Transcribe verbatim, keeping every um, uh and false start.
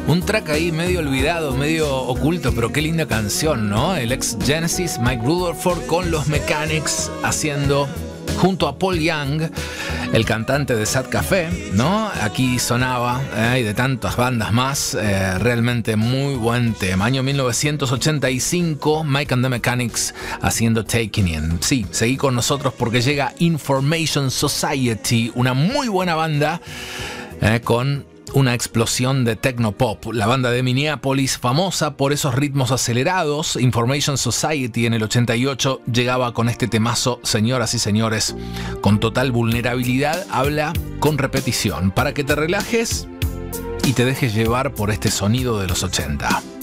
Un track ahí medio olvidado, medio oculto, pero qué linda canción, ¿no? El ex Genesis, Mike Rutherford, con los Mechanics haciendo, junto a Paul Young, el cantante de Sad Café, ¿no? Aquí sonaba, eh, y de tantas bandas más, eh, realmente muy buen tema. Año mil novecientos ochenta y cinco, Mike and the Mechanics haciendo Taking In. Sí, seguí con nosotros porque llega Information Society, una muy buena banda, eh, con una explosión de technopop. La banda de Minneapolis, famosa por esos ritmos acelerados. Information Society en el ochenta y ocho llegaba con este temazo, señoras y señores, con total vulnerabilidad, habla con repetición, para que te relajes y te dejes llevar por este sonido de los ochenta.